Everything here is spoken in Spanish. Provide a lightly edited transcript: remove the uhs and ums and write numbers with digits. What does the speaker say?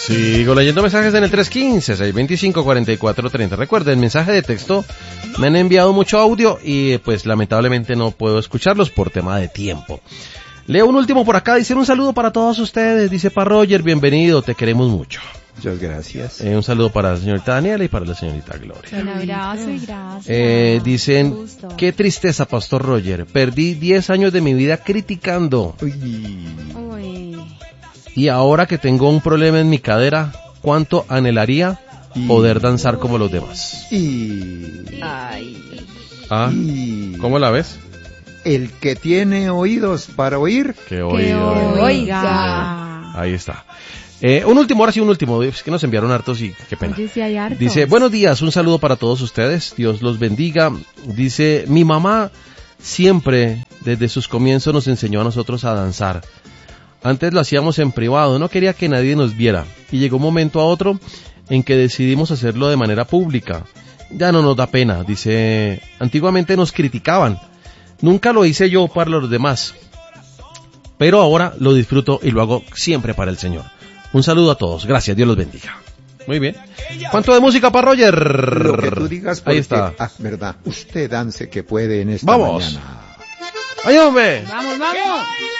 Sigo leyendo mensajes en el 315-625-4430. Recuerden, mensaje de texto. Me han enviado mucho audio y pues lamentablemente no puedo escucharlos por tema de tiempo. Leo un último por acá. Dice un saludo para todos ustedes. Dice para Roger, bienvenido, te queremos mucho. Muchas gracias. Un saludo para la señorita Daniela y para la señorita Gloria. Un abrazo y gracias. Dicen, qué tristeza, Pastor Roger. Perdí 10 años de mi vida criticando. Uy. Y ahora que tengo un problema en mi cadera, ¿cuánto anhelaría poder danzar como los demás? Ay. ¿Cómo la ves? El que tiene oídos para oír, que oiga. Ahí está. Un último, es que nos enviaron hartos y qué pena. Dice, buenos días, un saludo para todos ustedes, Dios los bendiga. Dice, mi mamá siempre, desde sus comienzos, nos enseñó a nosotros a danzar. Antes lo hacíamos en privado, no quería que nadie nos viera. Y llegó un momento a otro en que decidimos hacerlo de manera pública. Ya no nos da pena, dice, antiguamente nos criticaban. Nunca lo hice yo para los demás, pero ahora lo disfruto y lo hago siempre para el Señor. Un saludo a todos, gracias, Dios los bendiga. Muy bien. ¿Cuánto de música para Roger? Lo que tú digas, porque, ahí está. Verdad, usted dance que puede en esta mañana. Vamos. ¡Ay, hombre! ¡Vamos!